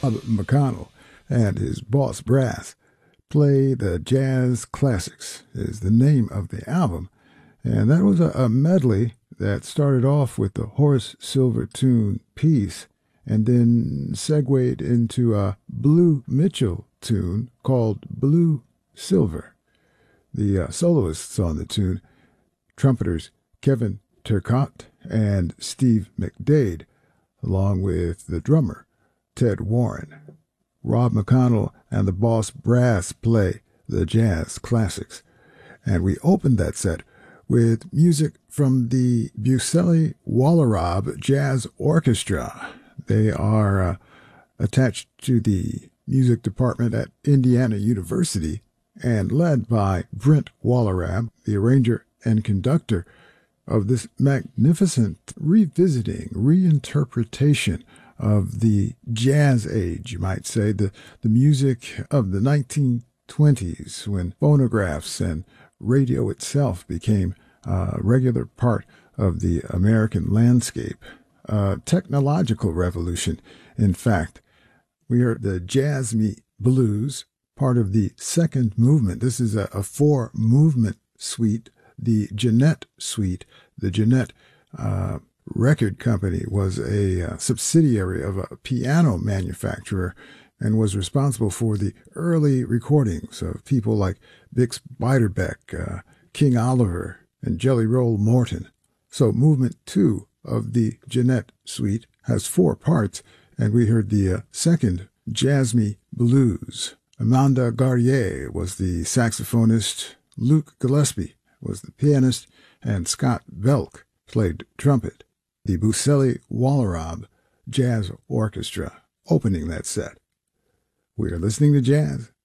Bob McConnell and his Boss Brass play the Jazz Classics is the name of the album. And that was a medley that started off with the Horace Silver tune Peace and then segued into a Blue Mitchell tune called Blue Silver. The soloists on the tune, trumpeters Kevin Turcotte and Steve McDade, along with the drummer Ted Warren. Rob McConnell and the Boss Brass play the Jazz Classics. And we opened that set with music from the Buceli Wallerab Jazz Orchestra. They are attached to the music department at Indiana University and led by Brent Wallerab, the arranger and conductor of this magnificent revisiting, reinterpretation of the jazz age, you might say, the music of the 1920s when phonographs and radio itself became a regular part of the American landscape. A technological revolution, in fact. We heard the Jazz Me Blues, part of the second movement. This is a four-movement suite, the Jeanette Suite. The Jeanette record company was a subsidiary of a piano manufacturer and was responsible for the early recordings of people like Bix Beiderbecke, King Oliver, and Jelly Roll Morton. So movement 2 of the Jeanette Suite has 4 parts, and we heard the second, Jazz Me Blues. Amanda Garrier was the saxophonist, Luke Gillespie was the pianist, and Scott Belk played trumpet. The Buceli Wallerab Jazz Orchestra opening that set. We are listening to jazz